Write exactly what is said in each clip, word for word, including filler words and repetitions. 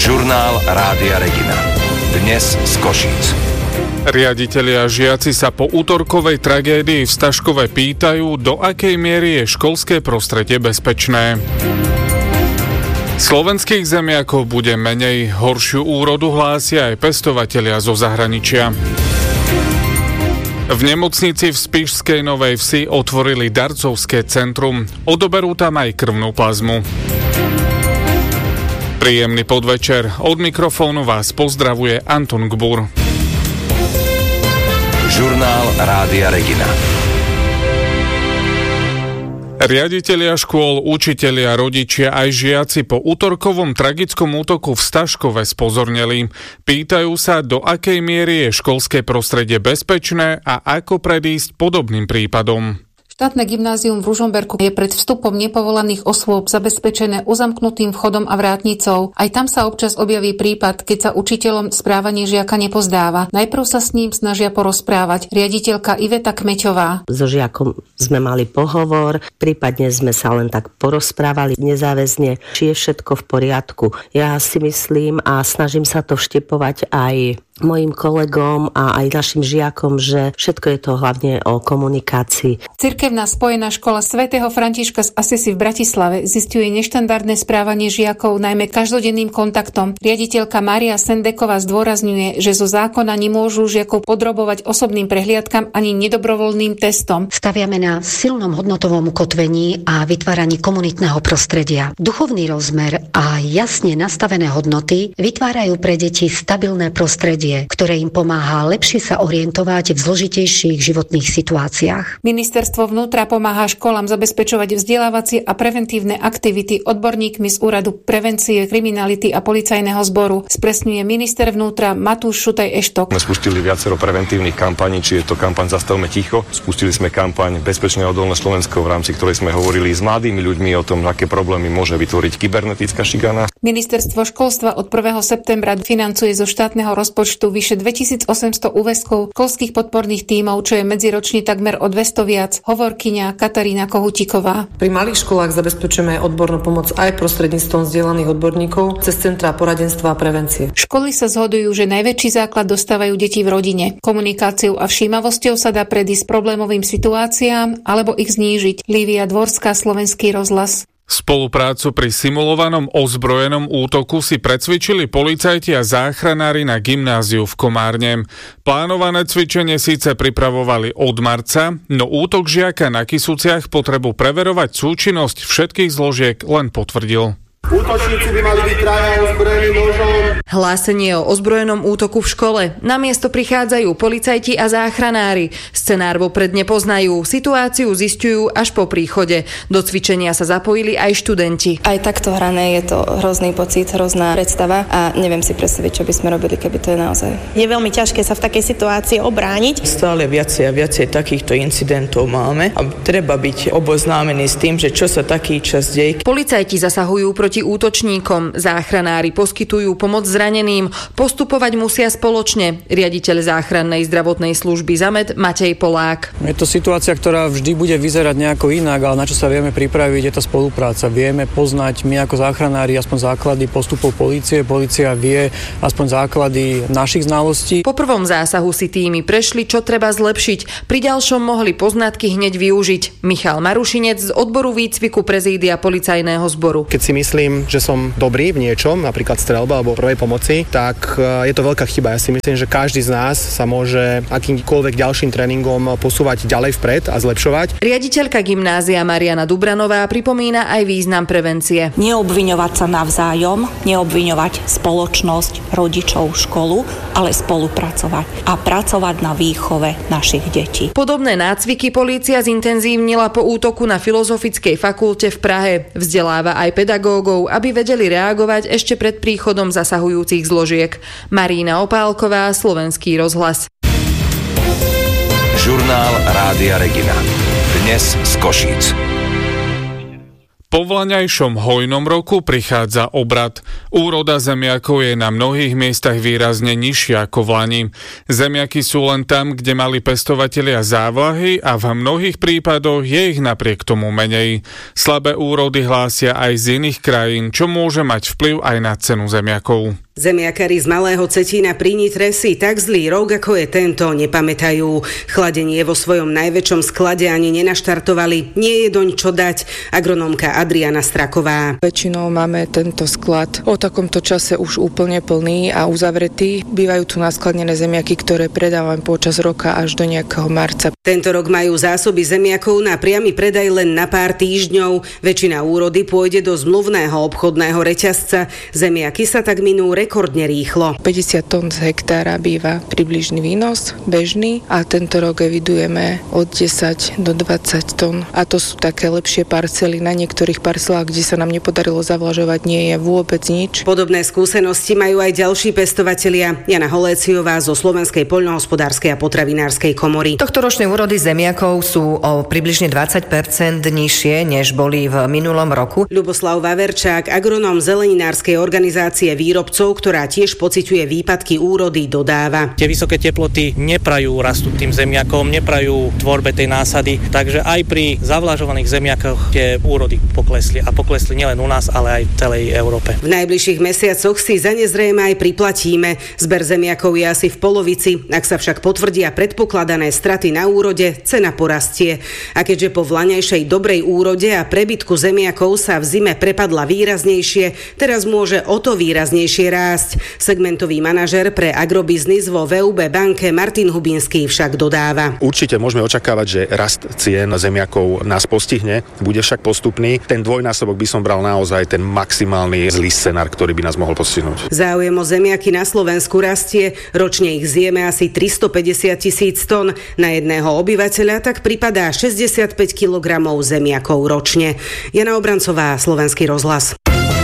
Žurnál Rádia Regina. Dnes z Košíc. Riaditelia a žiaci sa po útorkovej tragédii v Staškove pýtajú, do akej miery je školské prostredie bezpečné. Slovenských zemiakov bude menej, horšiu úrodu hlásia aj pestovatelia zo zahraničia. V nemocnici v Spišskej Novej Vsi otvorili darcovské centrum. Odoberú tam aj krvnú plazmu. Príjemný podvečer. Od mikrofónu vás pozdravuje Anton Gbur. Žurnál Rádia Regina. Riaditelia škôl, učitelia, rodičia aj žiaci po útorkovom tragickom útoku v Staškove spozorneli. Pýtajú sa, do akej miery je školské prostredie bezpečné a ako predísť podobným prípadom. Štátne gymnázium v Ružomberku je pred vstupom nepovolaných osôb zabezpečené uzamknutým vchodom a vrátnicou. Aj tam sa občas objaví prípad, keď sa učiteľom správanie žiaka nepozdáva. Najprv sa s ním snažia porozprávať. Riaditeľka Iveta Kmeťová. So žiakom sme mali pohovor, prípadne sme sa len tak porozprávali nezáväzne, či je všetko v poriadku. Ja si myslím a snažím sa to vštepovať aj mojim kolegom a aj našim žiakom, že všetko je to hlavne o komunikácii. Cirkevná spojená škola svätého Františka z Asisi v Bratislave zisťuje neštandardné správanie žiakov najmä každodenným kontaktom. Riaditeľka Mária Sendeková zdôrazňuje, že zo zákona nemôžu žiakov podrobovať osobným prehliadkam ani nedobrovoľným testom. Staviame na silnom hodnotovom ukotvení a vytváraní komunitného prostredia. Duchovný rozmer a jasne nastavené hodnoty vytvárajú pre deti stabilné prostredie, ktoré im pomáha lepšie sa orientovať v zložitejších životných situáciách. Ministerstvo vnútra pomáha školám zabezpečovať vzdelávacie a preventívne aktivity odborníkmi z Úradu prevencie kriminality a policajného zboru, spresňuje minister vnútra Matúš Šutaj Eštok. My spustili viacero preventívnych kampaní, či je to kampaň Zastavme ticho. Spustili sme kampaň Bezpečné a odolné Slovensko, v rámci ktorej sme hovorili s mladými ľuďmi o tom, aké problémy môže vytvoriť kybernetická šikana. Ministerstvo školstva od prvého septembra financuje zo štátneho rozpočtu vyše dvetisícosemsto úväzkov školských podporných tímov, čo je medziročne takmer o dvesto viac, hovorkyňa Katarína Kohutiková. Pri malých školách zabezpečujeme odbornú pomoc aj prostredníctvom vzdelaných odborníkov cez centrá poradenstva a prevencie. Školy sa zhodujú, že najväčší základ dostávajú deti v rodine. Komunikáciou a všímavosťou sa dá predísť problémovým situáciám alebo ich znížiť. Lívia Dvorská, Slovenský rozhlas. Spoluprácu pri simulovanom ozbrojenom útoku si precvičili policajti a záchranári na gymnáziu v Komárne. Plánované cvičenie síce pripravovali od marca, no útok žiaka na Kysuciach potrebu preverovať súčinnosť všetkých zložiek len potvrdil. Útočníci by mali byť traja ozbrojení nožom. Hlásenie o ozbrojenom útoku v škole. Na miesto prichádzajú policajti a záchranári. Scenár vopred nepoznajú. Situáciu zisťujú až po príchode. Do cvičenia sa zapojili aj študenti. Aj takto hrané je to hrozný pocit, hrozná predstava a neviem si predstaviť, čo by sme robili, keby to je naozaj. Je veľmi ťažké sa v takej situácii obrániť. Stále viacej a viacej takýchto incidentov máme a treba byť oboznámený s tým, že čo sa taký čas deje. Policajti zasahujú proti útočníkom, záchranári poskytujú pomoc zraneným, postupovať musia spoločne. Riaditeľ záchrannej zdravotnej služby Zamet Matej Polák. Je to situácia, ktorá vždy bude vyzerať nejako inak, ale na čo sa vieme pripraviť, je tá spolupráca. Vieme poznať my ako záchranári aspoň základy postupov polície, polícia vie aspoň základy našich znalostí. Po prvom zásahu si týmy prešli, čo treba zlepšiť. Pri ďalšom mohli poznatky hneď využiť. Michal Marušinec z odboru výcviku prezídia policajného zboru. Keď si myslím, že som dobrý v niečom, napríklad streľba alebo prvej pomoci, tak je to veľká chyba. Ja si myslím, že každý z nás sa môže akýmkoľvek ďalším tréningom posúvať ďalej vpred a zlepšovať. Riaditeľka gymnázia Mariana Dubranová pripomína aj význam prevencie. Neobviňovať sa navzájom, neobviňovať spoločnosť, rodičov, školu, ale spolupracovať a pracovať na výchove našich detí. Podobné nácviky polícia zintenzívnila po útoku na Filozofickej fakulte v Prahe. Vzdeláva aj pedagógov, aby vedeli reagovať ešte pred príchodom zasahujúcich zložiek. Marína Opálková, Slovenský rozhlas. Žurnál Rádia Regina. Dnes z Košíc. Po vlaňajšom hojnom roku prichádza obrad. Úroda zemiakov je na mnohých miestach výrazne nižšia ako v lani. Zemiaky sú len tam, kde mali pestovatelia závlahy a v mnohých prípadoch je ich napriek tomu menej. Slabé úrody hlásia aj z iných krajín, čo môže mať vplyv aj na cenu zemiakov. Zemiakári z Malého Cetína pri Nitre si tak zlý rok, ako je tento, nepamätajú. Chladenie vo svojom najväčšom sklade ani nenaštartovali. Nie je doň čo dať. Agronómka Adriana Straková. Väčšinou máme tento sklad o takomto čase už úplne plný a uzavretý. Bývajú tu naskladnené zemiaky, ktoré predávame počas roka až do nejakého marca. Tento rok majú zásoby zemiakov na priamy predaj len na pár týždňov. Väčšina úrody pôjde do zmluvného obchodného reťazca. Zemiaky sa tak minú rekordne rýchlo. päťdesiat tón z hektára býva približný výnos, bežný, a tento rok evidujeme od desať do dvadsať tón. A to sú také lepšie parcely. Na niektorých parcelách, kde sa nám nepodarilo zavlažovať, nie je vôbec nič. Podobné skúsenosti majú aj ďalší pestovatelia. Jana Holéciová zo Slovenskej poľnohospodárskej a potravinárskej komory. Tohtoročné úrody zemiakov sú o približne dvadsať percent nižšie, než boli v minulom roku. Ľuboslav Vaverčák, agronóm zeleninárskej organizácie výrobcov, ktorá tiež pociťuje výpadky úrody, dodáva. Tie vysoké teploty neprajú rastu tým zemiakom, neprajú tvorbe tej násady, takže aj pri zavlažovaných zemiakoch tie úrody poklesli a poklesli nielen u nás, ale aj v celej Európe. V najbližších mesiacoch si za ne zrejme aj priplatíme. Zber zemiakov je asi v polovici. Ak sa však potvrdia predpokladané straty na úrode, cena porastie. A keďže po vlaňajšej dobrej úrode a prebytku zemiakov sa v zime prepadla výraznejšie, teraz môže o to výraznejšie rásť. Segmentový manažer pre agrobiznis vo vé ú bé banke Martin Hubinský však dodáva. Určite môžeme očakávať, že rast cien zemiakov nás postihne, bude však postupný. Ten dvojnásobok by som bral naozaj ten maximálny zlý scenár, ktorý by nás mohol postihnúť. Záujem o zemiaky na Slovensku rastie, ročne ich zjeme asi tristopäťdesiat tisíc tón. Na jedného obyvateľa tak pripadá šesťdesiatpäť kilogramov zemiakov ročne. Jana Obrancová, Slovenský rozhlas.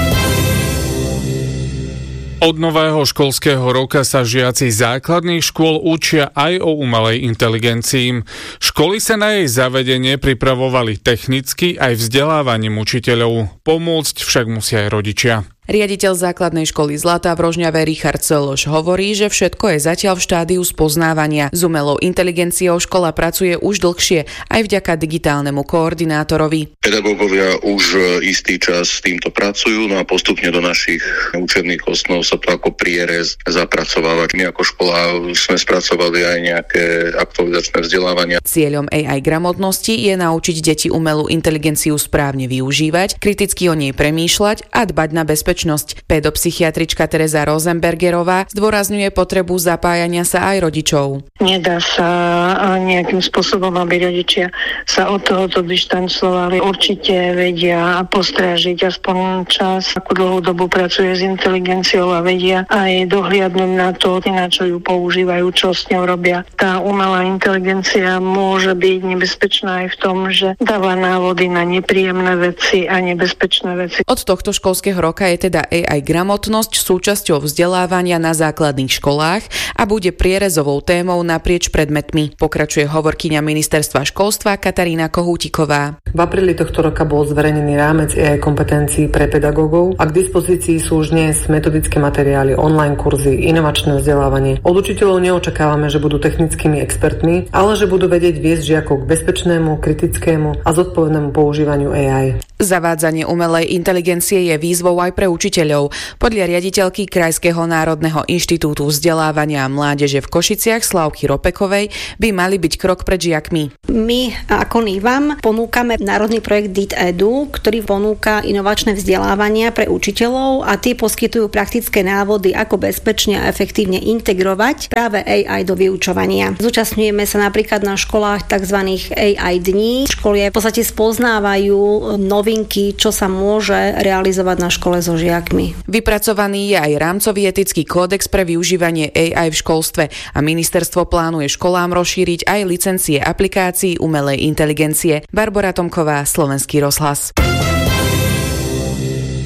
Od nového školského roka sa žiaci základných škôl učia aj o umelej inteligencii. Školy sa na jej zavedenie pripravovali technicky aj vzdelávaním učiteľov. Pomôcť však musia aj rodičia. Riaditeľ základnej školy Zlatá v Rožňave Richard Celoš hovorí, že všetko je zatiaľ v štádiu spoznávania. S umelou inteligenciou škola pracuje už dlhšie, aj vďaka digitálnemu koordinátorovi. Pedagógovia už istý čas s týmto pracujú, no a postupne do našich učebných osnov sa to ako prierez zapracováva. My ako škola sme spracovali aj nejaké aktualizačné vzdelávania. Cieľom á í gramotnosti je naučiť deti umelú inteligenciu správne využívať, kriticky o nej premýšľať a dbať na bezpečnosť. Pedopsychiatrička Tereza Rosenbergerová zdôrazňuje potrebu zapájania sa aj rodičov. Nedá sa nejakým spôsobom, aby rodičia sa od tohoto dištancovali. Určite vedia postrážiť aspoň čas, akú dlhú dobu pracuje s inteligenciou a vedia aj dohliadnúť na to, na čo ju používajú, čo s ňou robia. Tá umelá inteligencia môže byť nebezpečná aj v tom, že dáva návody na nepríjemné veci a nebezpečné veci. Od tohto školského roka je teda á í gramotnosť súčasťou vzdelávania na základných školách a bude prierezovou témou naprieč predmetmi. Pokračuje hovorkyňa ministerstva školstva Katarína Kohútiková. V apríli tohto roka bol zverejnený rámec á í kompetencií pre pedagógov a k dispozícii sú už dnes metodické materiály, online kurzy, inovačné vzdelávanie. Od učiteľov neočakávame, že budú technickými expertmi, ale že budú vedieť viesť žiakov k bezpečnému, kritickému a zodpovednému používaniu á í. Zavádzanie umelej inteligencie je výzvou aj pre učiteľov. Podľa riaditeľky Krajského národného inštitútu vzdelávania a mládeže v Košiciach Slávky Ropekovej by mali byť krok pred žiakmi. My ako NIVAM ponúkame národný projekt dé í té Edu, ktorý ponúka inovačné vzdelávania pre učiteľov a tie poskytujú praktické návody, ako bezpečne a efektívne integrovať práve á í do vyučovania. Zúčastňujeme sa napríklad na školách tzv. á í dní. Školy v podstate spoznávajú novinky, čo sa môže realizovať na škole so žiakmi. Vypracovaný je aj rámcový etický kódex pre využívanie á í v školstve a ministerstvo plánuje školám rozšíriť aj licencie aplikácií umelej inteligencie. Barbora Tomková, Slovenský rozhlas.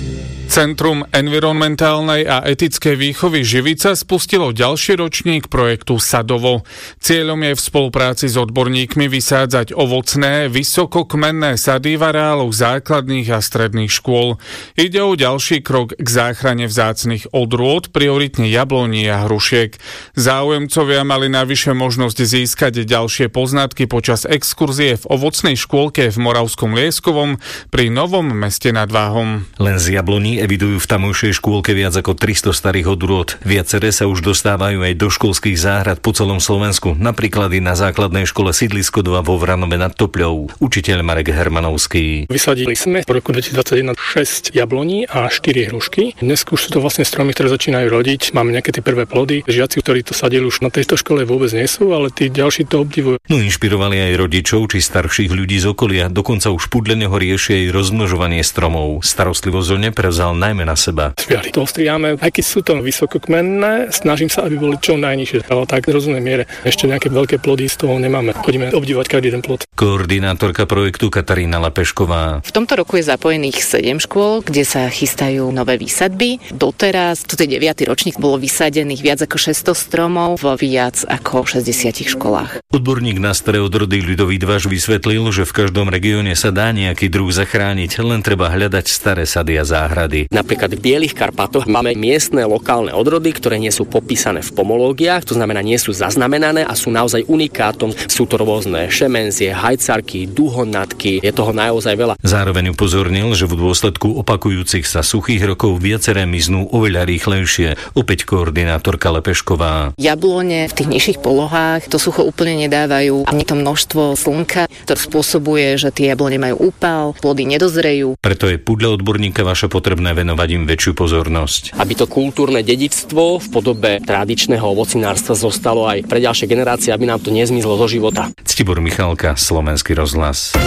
Centrum environmentálnej a etickej výchovy Živica spustilo ďalší ročník projektu Sadovo. Cieľom je v spolupráci s odborníkmi vysádzať ovocné, vysokokmenné sady v areáloch základných a stredných škôl. Ide o ďalší krok k záchrane vzácnych odrôd, prioritne jabloní a hrušiek. Záujemcovia mali navyše možnosť získať ďalšie poznatky počas exkurzie v ovocnej škôlke v Moravskom Lieskovom pri Novom Meste nad Váhom. Len z jabloní evidujú v tamojšej škôlke viac ako tristo starých odrôd. Viaceré sa už dostávajú aj do školských záhrad po celom Slovensku, napríklad i na základnej škole Sídlisko dva vo Vranove nad Topľou. Učiteľ Marek Hermanovský. Vysadili sme v roku dvetisícdvadsaťjeden šesť jabloní a štyri hrušky. Dnes už sú to vlastne stromy, ktoré začínajú rodiť. Máme nejaké tie prvé plody. Žiaci, ktorí to sadili už na tejto škole, vôbec nie sú, ale tí ďalší to obdivujú. No inšpirovali aj rodičov či starších ľudí z okolia, dokonca už podľa neho riešia aj rozmnožovanie stromov. Starostlivosť o ne prevzal najmä na seba. Sviali to ostriame, aj keď sú to vysokokmenné, snažím sa, aby boli čo najnižšie, ale tak v rozumnej miere. Ešte nejaké veľké plody z toho nemáme. Chodíme obdivovať každý ten plod. Koordinátorka projektu Katarína Lapešková. V tomto roku je zapojených sedem škôl, kde sa chystajú nové výsadby. Doteraz, toto je deviaty ročník, bolo vysadených viac ako šesťsto stromov vo viac ako šesťdesiatich školách. Odborník na staré odrody Ľudovít Vaš vysvetlil, že v každom regióne sa dá nejaký druh zachrániť, len treba hľadať staré sady a záhrady. Napríklad v Bielých Karpatoch máme miestne lokálne odrody, ktoré nie sú popísané v pomológiách, to znamená nie sú zaznamenané a sú naozaj unikátom. Sú to rôzne šemenzie, hajcarky, duhonatky, je toho naozaj veľa. Zároveň upozornil, že v dôsledku opakujúcich sa suchých rokov viaceré miznú oveľa rýchlejšie. Opäť koordinátorka Lepešková. Jablone v tých nižších polohách to sucho úplne nedávajú a to množstvo slnka, to spôsobuje, že tie jablone majú úpal, plody nedozrejú. Preto je podľa odborníka Vaša potrebné venovať im väčšiu pozornosť. Aby to kultúrne dedičstvo v podobe tradičného ovocinárstva zostalo aj pre ďalšie generácie, aby nám to nezmizlo zo života. Ctibor Michalka, Slovenský rozhlas.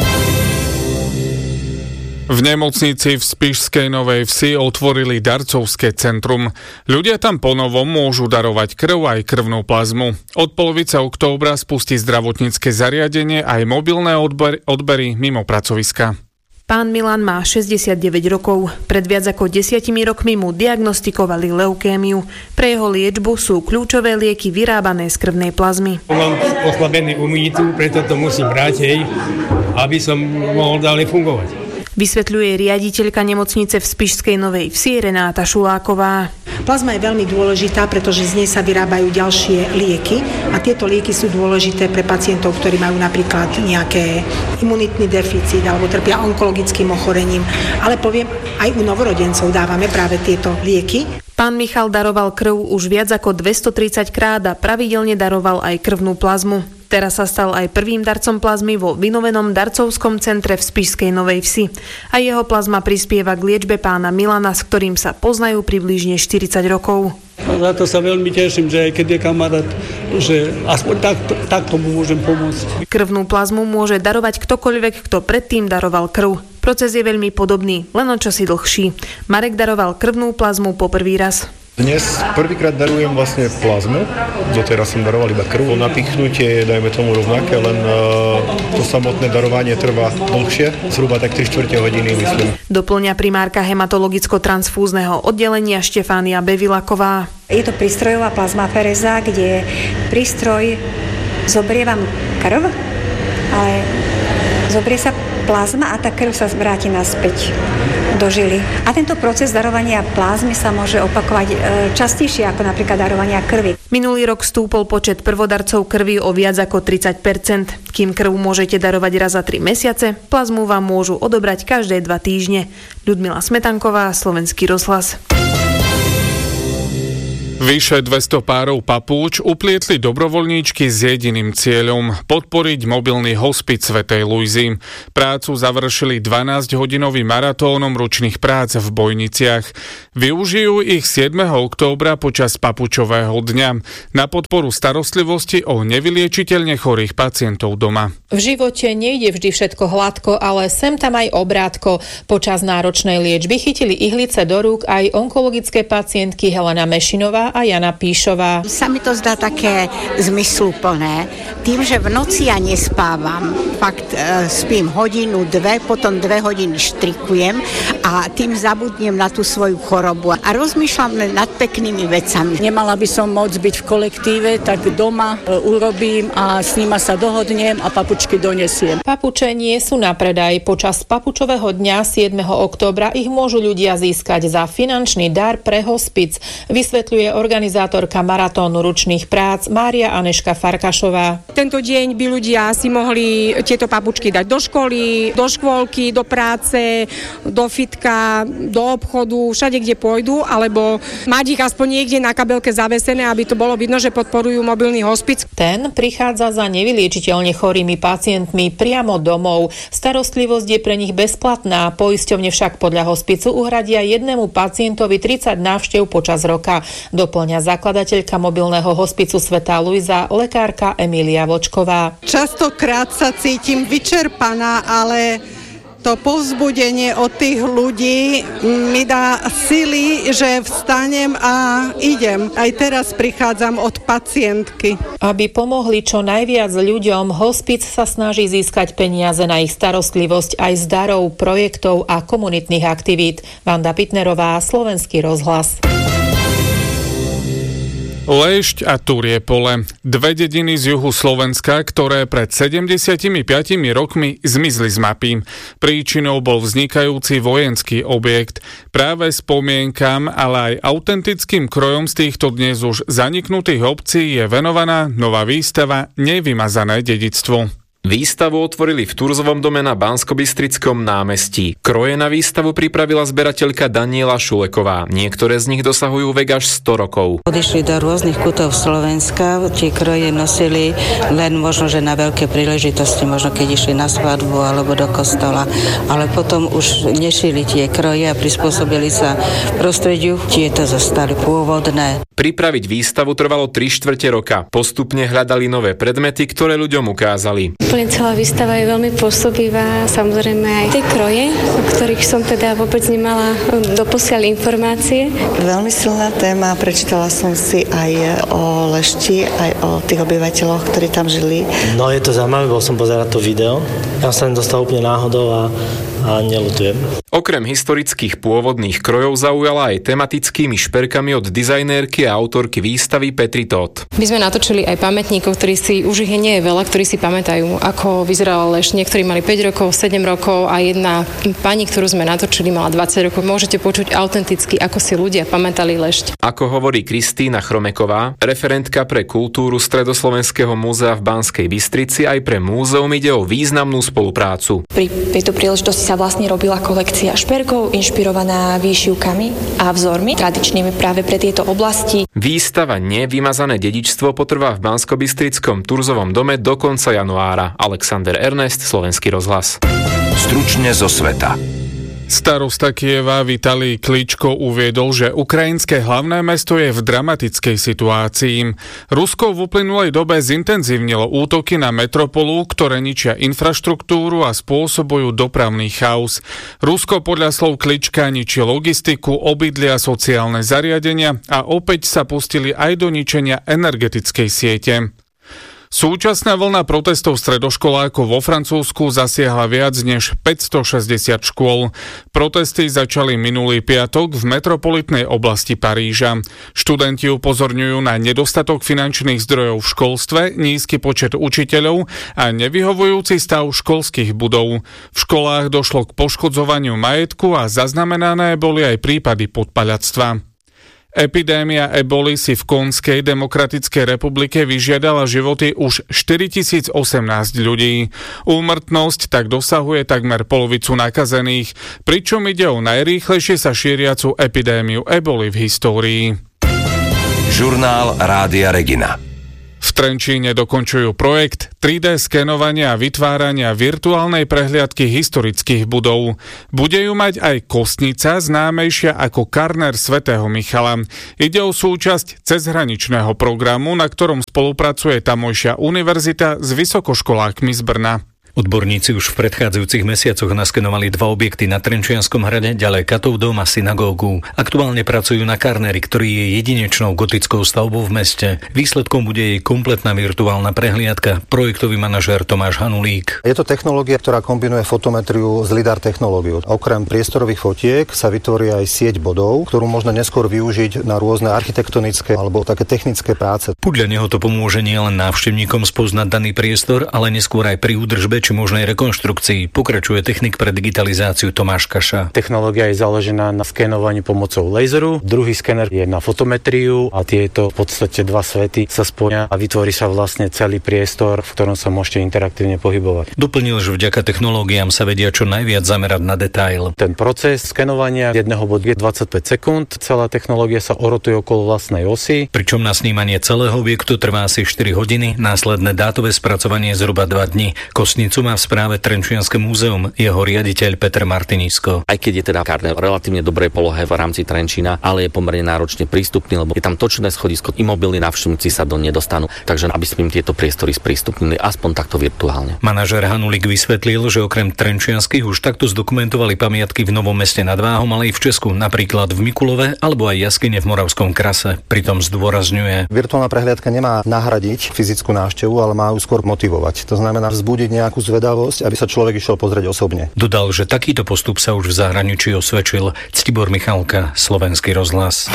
V nemocnici v Spišskej Novej Vsi otvorili darcovské centrum. Ľudia tam ponovom môžu darovať krv aj krvnú plazmu. Od polovice októbra spustí zdravotnícke zariadenie aj mobilné odber- odbery mimo pracoviska. Pán Milan má šesťdesiatdeväť rokov. Pred viac ako desiatimi rokmi mu diagnostikovali leukémiu. Pre jeho liečbu sú kľúčové lieky vyrábané z krvnej plazmy. Mám oslabený imunitu, preto to musím brať, hej, aby som mohol ďalej fungovať. Vysvetľuje riaditeľka nemocnice v Spišskej Novej Vsi Renáta Šuláková. Plazma je veľmi dôležitá, pretože z nej sa vyrábajú ďalšie lieky a tieto lieky sú dôležité pre pacientov, ktorí majú napríklad nejaké imunitný deficit alebo trpia onkologickým ochorením. Ale poviem, aj u novorodencov dávame práve tieto lieky. Pán Michal daroval krv už viac ako dvestotridsať krát a pravidelne daroval aj krvnú plazmu. Teraz sa stal aj prvým darcom plazmy vo vynovenom darcovskom centre v Spišskej Novej Vsi. A jeho plazma prispieva k liečbe pána Milana, s ktorým sa poznajú približne štyridsať rokov. Za to sa veľmi teším, že aj keď je kamarát, že aspoň takto, takto mu môžem pomôcť. Krvnú plazmu môže darovať ktokoľvek, kto predtým daroval krv. Proces je veľmi podobný, len o čosi dlhší. Marek daroval krvnú plazmu po prvý raz. Dnes prvýkrát darujem vlastne plazmu, doteraz som daroval iba krv. Napichnutie je, dajme tomu, rovnaké, len uh, to samotné darovanie trvá dlhšie, zhruba tak tri štvrte hodiny, myslím. Doplňa primárka hematologicko-transfúzneho oddelenia Štefánia Bevilaková. Je to prístrojová plazmaferéza, kde prístroj zoberie vám krv, ale zoberie sa plazma a tá krv sa vráti naspäť do žily. A tento proces darovania plazmy sa môže opakovať častejšie ako napríklad darovania krvi. Minulý rok stúpol počet prvodarcov krvi o viac ako tridsať percent. Kým krv môžete darovať raz za tri mesiace, plazmu vám môžu odobrať každé dva týždne. Ľudmila Smetanková, Slovenský rozhlas. Vyše dvesto párov papúč uplietli dobrovoľníčky s jediným cieľom podporiť mobilný hospic Svätej Luizy. Prácu završili dvanásťhodinovým maratónom ručných prác v Bojniciach. Využijú ich siedmeho októbra počas papučového dňa na podporu starostlivosti o nevyliečiteľne chorých pacientov doma. V živote nejde vždy všetko hladko, ale sem tam aj obrátko. Počas náročnej liečby chytili ihlice do rúk aj onkologické pacientky Helena Mešinová a Jana Píšová. Sa mi to zdá také zmysluplné. Tým, že v noci ja nespávam, fakt e, spím hodinu, dve, potom dve hodiny štrikujem a tým zabudnem na tú svoju chorobu a rozmýšľam nad peknými vecami. Nemala by som môcť byť v kolektíve, tak doma e, urobím a s nima sa dohodnem a papučky donesiem. Papuče nie sú na predaj. Počas papučového dňa siedmeho októbra ich môžu ľudia získať za finančný dar pre hospic, vysvetľuje organizátorka maratónu ručných prác Mária Aneška Farkašová. Tento deň by ľudia si mohli tieto papučky dať do školy, do škôlky, do práce, do fitka, do obchodu, všade, kde pôjdu, alebo mať ich aspoň niekde na kabelke zavesené, aby to bolo vidno, že podporujú mobilný hospic. Ten prichádza za nevyliečiteľne chorými pacientmi priamo domov. Starostlivosť je pre nich bezplatná, poisťovne však podľa hospicu uhradia jednému pacientovi tridsať návštev počas roka. Doplňa zakladateľka mobilného hospicu Svätá Luisa, lekárka Emília Vočková. Častokrát sa cítim vyčerpaná, ale to povzbudenie od tých ľudí mi dá sily, že vstanem a idem. Aj teraz prichádzam od pacientky. Aby pomohli čo najviac ľuďom, hospic sa snaží získať peniaze na ich starostlivosť aj z darov, projektov a komunitných aktivít. Vanda Pitnerová, Slovenský rozhlas. Lešť a Turiepole, dve dediny z juhu Slovenska, ktoré pred sedemdesiatimi piatimi rokmi zmizli z mapy. Príčinou bol vznikajúci vojenský objekt. Práve spomienkam, ale aj autentickým krojom z týchto dnes už zaniknutých obcí je venovaná nová výstava Nevymazané dedičstvo. Výstavu otvorili v Turzovom dome na Banskobystrickom námestí. Kroje na výstavu pripravila zberateľka Daniela Šuleková. Niektoré z nich dosahujú vek až sto rokov. Odišli do rôznych kútov Slovenska. Tie kroje nosili len možno, že na veľké príležitosti, možno keď išli na svadbu alebo do kostola. Ale potom už nešili tie kroje a prispôsobili sa prostrediu. Tieto zostali pôvodné. Pripraviť výstavu trvalo tri štvrte roka. Postupne hľadali nové predmety, ktoré ľuďom ukázali. Úplne celá výstava je veľmi pôsobivá, samozrejme aj tie kroje, o ktorých som teda vôbec nemala doposiaľ informácie. Veľmi silná téma, prečítala som si aj o Lešti, aj o tých obyvateľoch, ktorí tam žili. No je to zaujímavé, bol som pozerať to video. Ja som dostal úplne náhodou a a neľutujem. Okrem historických pôvodných krojov zaujala aj tematickými šperkami od dizajnérky a autorky výstavy Petri Todt. My sme natočili aj pamätníkov, ktorí si, už ich nie je veľa, ktorí si pamätajú, ako vyzerala Lešť. Niektorí mali päť rokov, sedem rokov a jedna pani, ktorú sme natočili, mala dvadsať rokov. Môžete počuť autenticky, ako si ľudia pamätali Lešť. Ako hovorí Kristína Chromeková, referentka pre kultúru Stredoslovenského múzea v Banskej Bystrici, aj pre múzeum ide o významnú spoluprácu. Pri tejto príležitosti sa vlastne robila kolekcia šperkov inšpirovaná výšivkami a vzormi tradičnými práve pre tieto oblasti. Výstava Nevymazané dedičstvo potrvá v Banskobystrickom Turzovom dome do konca januára. Alexander Ernest, Slovenský rozhlas. Stručne zo sveta. Starosta Kyjeva Vitalij Kličko uviedol, že ukrajinské hlavné mesto je v dramatickej situácii. Rusko v uplynulej dobe zintenzívnilo útoky na metropolu, ktoré ničia infraštruktúru a spôsobujú dopravný chaos. Rusko podľa slov Klička ničí logistiku, obydlia, sociálne zariadenia a opäť sa pustili aj do ničenia energetickej siete. Súčasná vlna protestov stredoškolákov vo Francúzsku zasiahla viac než päťstošesťdesiat škôl. Protesty začali minulý piatok v metropolitnej oblasti Paríža. Študenti upozorňujú na nedostatok finančných zdrojov v školstve, nízky počet učiteľov a nevyhovujúci stav školských budov. V školách došlo k poškodzovaniu majetku a zaznamenané boli aj prípady podpaľactva. Epidémia eboli si v Konskej demokratickej republike vyžiadala životy už štyritisícosemnásť ľudí. Úmrtnosť tak dosahuje takmer polovicu nakazených, pričom ide o najrýchlejšie sa šíriacu epidémiu eboli v histórii. Žurnál Rádia Regina. V Trenčíne dokončujú projekt tri dé skenovania a vytvárania virtuálnej prehliadky historických budov. Bude ju mať aj kostnica, známejšia ako Karner svätého Michala. Ide o súčasť cezhraničného programu, na ktorom spolupracuje tamojšia univerzita s vysokoškolákmi z Brna. Odborníci už v predchádzajúcich mesiacoch naskenovali dva objekty na Trenčianskom hrade, ďalej Katov dom a synagógu. Aktuálne pracujú na Karneri, ktorý je jedinečnou gotickou stavbou v meste. Výsledkom bude jej kompletná virtuálna prehliadka. Projektový manažér Tomáš Hanulík. Je to technológia, ktorá kombinuje fotometriu s lidar technológiou. Okrem priestorových fotiek sa vytvorí aj sieť bodov, ktorú možno neskôr využiť na rôzne architektonické alebo také technické práce. Podľa neho to pomôže nielen návštevníkom spoznať daný priestor, ale neskôr aj pri údržbe či možnej rekonštrukcii. Pokračuje technik pre digitalizáciu Tomáš Kaša. Technológia je založená na skenovaní pomocou laseru. Druhý skener je na fotometriu a tieto v podstate dva svety sa spoja a vytvorí sa vlastne celý priestor, v ktorom sa môžete interaktívne pohybovať. Doplnil, že vďaka technológiám sa vedia čo najviac zamerať na detail. Ten proces skenovania jedného bodu je dvadsaťpäť sekúnd. Celá technológia sa orotuje okolo vlastnej osy. Pričom na snímanie celého objektu trvá asi štyri hodiny, následné dátové spracovanie zhruba dva dni. Kostnicu má v správe Trenčianske múzeum, jeho riaditeľ Peter Martinisko. Aj keď je teda Karner v relatívne dobrej polohe v rámci Trenčína, ale je pomerne náročne prístupný, lebo je tam točné schodisko, imobilní návštevníci sa do nedostanú. Takže aby sme im tieto priestory sprístupnili aspoň takto virtuálne. Manažér Hanulík vysvetlil, že okrem trenčianskych už takto zdokumentovali pamiatky v Novom Meste nad Váhom, ale aj v Česku, napríklad v Mikulove alebo aj jaskyne v Moravskom Krase. Pritom zdôrazňuje: virtuálna prehliadka nemá nahradiť fyzickú návštevu, ale má ju skôr motivovať. To znamená vzbudiť nejakú zvedavosť, aby sa človek išiel pozrieť osobne. Dodal, že takýto postup sa už v zahraničí osvedčil. Ctibor Michalka, Slovenský rozhlas.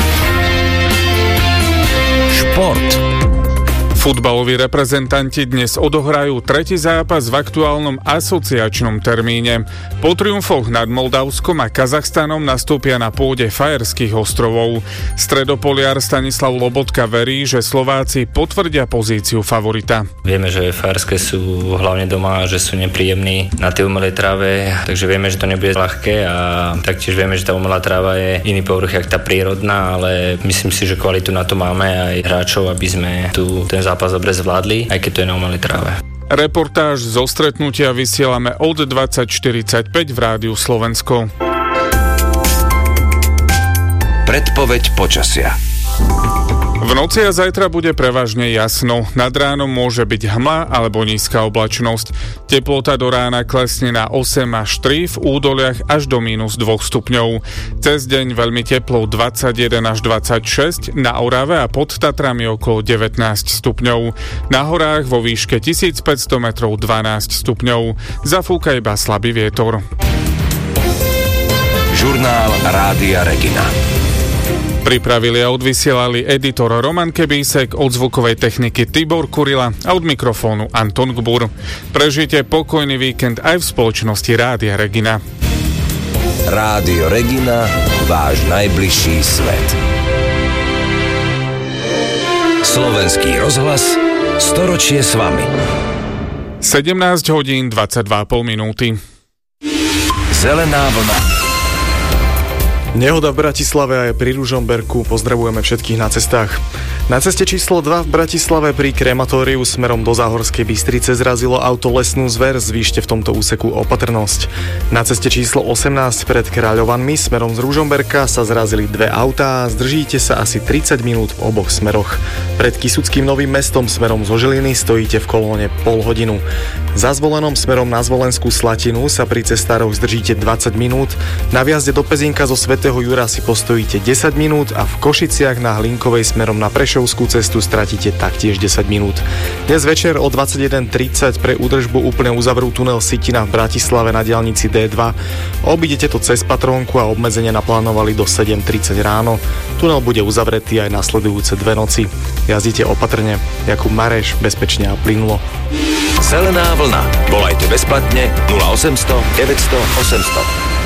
Šport. Futbaloví reprezentanti dnes odohrajú tretí zápas v aktuálnom asociačnom termíne. Po triumfoch nad Moldavskom a Kazachstanom nastúpia na pôde Fajerských ostrovov. Stredopoliar Stanislav Lobotka verí, že Slováci potvrdia pozíciu favorita. Vieme, že Fajerské sú hlavne doma, že sú nepríjemní na tej umelej tráve, takže vieme, že to nebude ľahké a taktiež vieme, že tá umelá tráva je iný povrch, jak tá prírodná, ale myslím si, že kvalitu na to máme aj hráčov, aby sme tu ten zápas dobre zvládli, aj keď to je na umelej tráve. Reportáž zo stretnutia vysielame od dvadsať štyridsaťpäť v Rádiu Slovensko. Predpoveď počasia. V noci a zajtra bude prevažne jasno. Nad ránom môže byť hmla alebo nízka oblačnosť. Teplota do rána klesne na osem až tri, v údoliach až do mínus dva stupňov. Cez deň veľmi teplo dvadsaťjeden až dvadsaťšesť, na Orave a pod Tatrami okolo devätnásť stupňov. Na horách vo výške tisícpäťsto metrov dvanásť stupňov. Zafúka iba slabý vietor. Žurnál Rádia Regina. Pripravili a odvysielali editor Roman Kebísek, od zvukovej techniky Tibor Kurila a od mikrofónu Anton Gbur. Prežite pokojný víkend aj v spoločnosti Rádia Regina. Rádio Regina, váš najbližší svet. Slovenský rozhlas, storočie s vami. sedemnásť hodín dvadsaťdva a pol minúty. Zelená vlna. Nehoda v Bratislave a aj pri Ružomberku. Pozdravujeme všetkých na cestách. Na ceste číslo dva v Bratislave pri krematóriu smerom do Záhorskej Bystrice zrazilo auto lesnú zver, zvýšte v tomto úseku opatrnosť. Na ceste číslo osemnásť pred Kráľovanmi smerom z Ružomberka sa zrazili dve autá a zdržíte sa asi tridsať minút v oboch smeroch. Pred Kysuckým Novým Mestom smerom zo Žiliny stojíte v kolóne pol hodinu. Za Zvolenom smerom na Zvolenskú Slatinu sa pri cestároch zdržíte dvadsať minút, na vjazde do Pezínka zo Svätého Jura si postojíte desať minút a v Košiciach na Hlinkovej smerom na Prešovskú cestu stratíte taktiež desať minút. Dnes večer o dvadsaťjeden tridsať pre údržbu úplne uzavrú tunel Sitina v Bratislave na diaľnici dé dva. Obídete to cez Patrónku a obmedzenie naplánovali do sedem tridsať ráno. Tunel bude uzavretý aj nasledujúce dve noci. Jazdite opatrne. Jakub Mareš, bezpečne a plynulo. Zelená vlna. Volajte bezplatne nula osemsto deväťsto osemsto.